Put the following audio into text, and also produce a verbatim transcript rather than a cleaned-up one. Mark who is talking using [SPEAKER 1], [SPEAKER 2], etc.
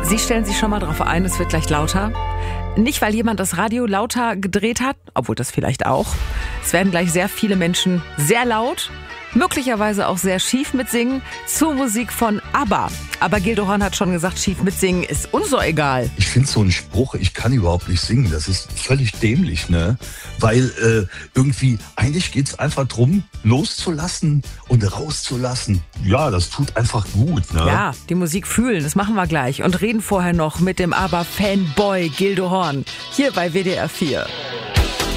[SPEAKER 1] Sie stellen sich schon mal drauf ein, es wird gleich lauter. Nicht, weil jemand das Radio lauter gedreht hat, obwohl das vielleicht auch. Es werden gleich sehr viele Menschen sehr laut, möglicherweise auch sehr schief mitsingen, zur Musik von ABBA. Aber Gildo Horn hat schon gesagt, schief mitsingen ist uns so egal.
[SPEAKER 2] Ich finde so einen Spruch, ich kann überhaupt nicht singen, das ist völlig dämlich, ne? Weil äh, irgendwie, eigentlich geht's einfach drum, loszulassen und rauszulassen. Ja, das tut einfach gut, ne?
[SPEAKER 1] Ja, die Musik fühlen, das machen wir gleich. Und reden vorher noch mit dem ABBA-Fanboy Gildo Horn. Hier bei W D R vier.